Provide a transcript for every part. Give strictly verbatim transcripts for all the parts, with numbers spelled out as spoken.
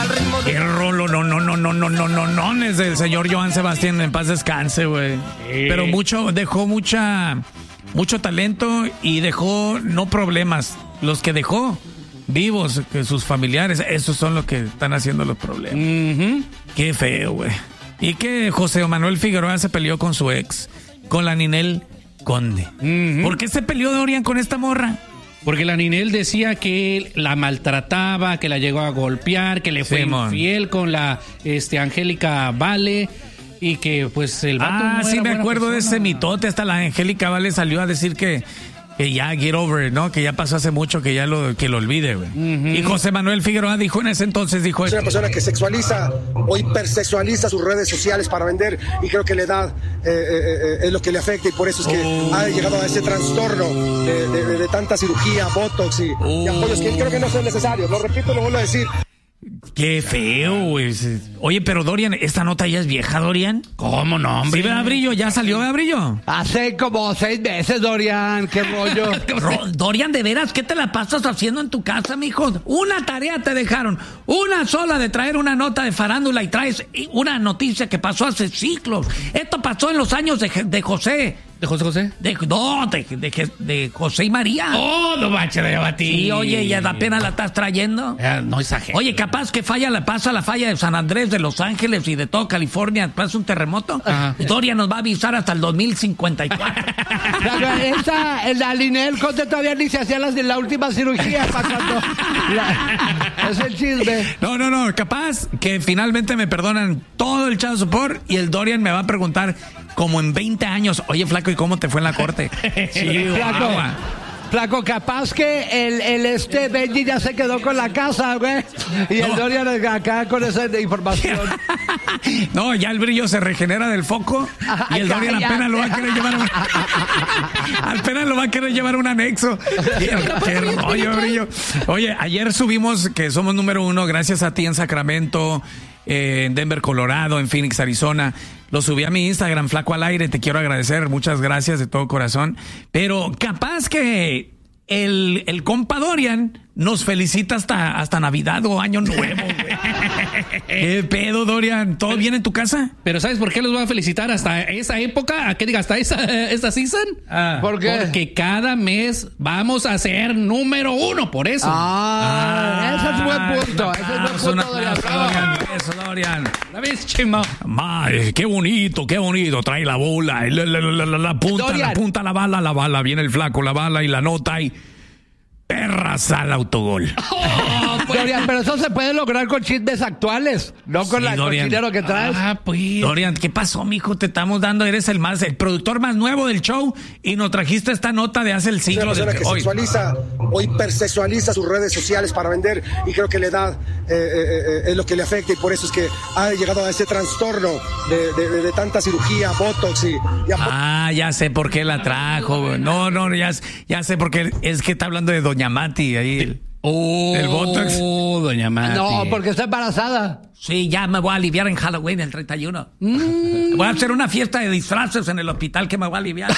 al ritmo de... Qué rolo, no, no, no, no, no, no, no, no, es del señor Joan Sebastián, en paz descanse, güey. Sí. Pero mucho, dejó mucha, mucho talento y dejó, no problemas, los que dejó vivos, que sus familiares, esos son los que están haciendo los problemas. Uh-huh. Qué feo, güey. Y que José Manuel Figueroa se peleó con su ex, con la Ninel Conde. Uh-huh. ¿Por qué se peleó Dorian con esta morra? Porque la Ninel decía que él la maltrataba, que la llegó a golpear, que le fue Simón. infiel con la este, Angélica Vale y que pues el vato Ah, no sí, era me buena acuerdo persona. de ese mitote. Hasta la Angélica Vale salió a decir que, que ya get over it, ¿no? Que ya pasó hace mucho, que ya lo, que lo olvide, güey. Uh-huh. Y José Manuel Figueroa dijo en ese entonces, dijo... Es una persona que sexualiza o hipersexualiza sus redes sociales para vender y creo que la edad eh, eh, es lo que le afecta y por eso es que oh. ha llegado a ese trastorno de, de, de, de tanta cirugía, botox y, oh. y apoyos que creo que no son necesarios. Lo repito, lo vuelvo a decir. Qué feo, güey. Oye, pero Dorian, ¿esta nota ya es vieja, Dorian? ¿Cómo no, hombre? ¿Sí, ¿verdad, Brillo? ¿Ya salió, ¿verdad, Brillo? Hace como seis meses, Dorian. Qué rollo. Dorian, ¿de veras qué te la pasas haciendo en tu casa, mijo? Una tarea te dejaron. Una sola de traer una nota de farándula y traes una noticia que pasó hace siglos. Esto pasó en los años de, de José. ¿De José José? De, no, de, de, de José y María. Oh, no manches, de Batí. Sí, oye, ¿y apenas la estás trayendo? Eh, no exagero. Oye, capaz que falla la pasa la falla de San Andrés, de Los Ángeles y de todo California, pasa un terremoto. Ajá. Dorian nos va a avisar hasta el dos mil cincuenta y cuatro. Esa, la Ninel Conde todavía ni se hacía las de la última cirugía para cuando... La, es el chisme. No, no, no, capaz que finalmente me perdonan todo el child support y el Dorian me va a preguntar como en veinte años, oye, flaco, ¿y cómo te fue en la corte? Sí, flaco. Wow. Flaco, capaz que el, el este Benji ya se quedó con la casa, güey. Y el no. Dorian acá con esa información. No, ya el Brillo se regenera del foco y el Dorian ya, apenas ya. lo va a querer llevar un... apenas lo va a querer llevar un anexo. Qué rollo, Brillo. Oye, ayer subimos que somos número uno gracias a ti en Sacramento, eh, en Denver, Colorado, en Phoenix, Arizona. Lo subí a mi Instagram, Flaco al Aire, te quiero agradecer, muchas gracias de todo corazón. Pero capaz que el, el compa Dorian nos felicita hasta, hasta Navidad o Año Nuevo, güey. ¿Qué pedo, Dorian? ¿Todo bien en tu casa? Pero ¿sabes por qué los voy a felicitar hasta esa época? ¿A qué diga? ¿Hasta esa, esta season? Ah, ¿por qué? Porque cada mes vamos a ser número uno, por eso. Ah, ah ese es buen punto. Ese es buen punto, Dorian. Dorian. Eso, Dorian. ¿La ves, chimo? Madre, qué bonito, qué bonito. Trae la bola, la, la, la, la, la punta, Dorian. la punta, la bala, la bala. Viene el flaco, la bala y la nota y... perras al autogol. Oh, pues. Dorian, pero eso se puede lograr con chismes actuales, no con sí, la con dinero que traes. Ah, pues. Dorian, ¿qué pasó, mijo? Te estamos dando, eres el más, el productor más nuevo del show y nos trajiste esta nota de hace el siglo. Es una persona que hoy. sexualiza o hipersexualiza sus redes sociales para vender y creo que la edad eh, eh, es lo que le afecta y por eso es que ha llegado a ese trastorno de, de, de, de tanta cirugía, botox y, y ah, ya sé por qué la trajo. No, no, ya, ya sé por qué. Es que está hablando de Doña Mati ahí. El, oh, el botox. Doña Mati. No, porque está embarazada. Sí, ya me voy a aliviar en Halloween el treinta y uno. Mm. Voy a hacer una fiesta de disfraces en el hospital que me voy a aliviar.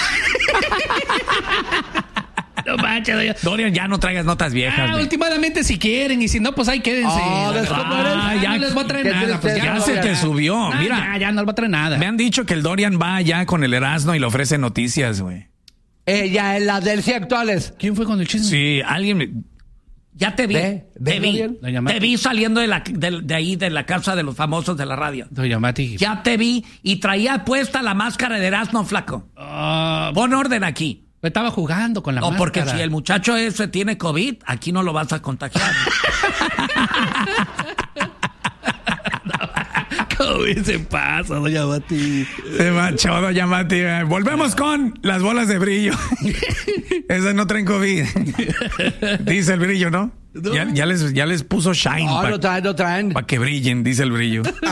No manches, Dorian, ya no traigas notas viejas. Ah, últimamente si quieren y si no, pues ahí quédense. Oh, ah, ya no les voy a traer nada. Pues ya, ya se te subió. No, Mira, ya, ya no les voy a traer nada. Me han dicho que el Dorian va allá con el Erasmo y le ofrece noticias, güey. Ella en las del C actuales. ¿Quién fue con el chisme? Sí, alguien me... Ya te vi, ¿Ve? te vi, te vi saliendo de, la, de, de ahí, de la casa de los famosos de la radio. Doña Mati. Ya te vi y traía puesta la máscara de Erasmo, flaco. Uh, Pon orden aquí. Estaba jugando con la no, máscara. No, porque si el muchacho ese tiene COVID, aquí no lo vas a contagiar. COVID se pasa, Doña Mati. Se manchó, Doña Mati. Volvemos con las bolas de brillo. Esas no traen COVID. Dice el Brillo, ¿no? no. Ya, ya, les, ya les puso shine. No, pa, no traen, no traen. Para que brillen, dice el Brillo.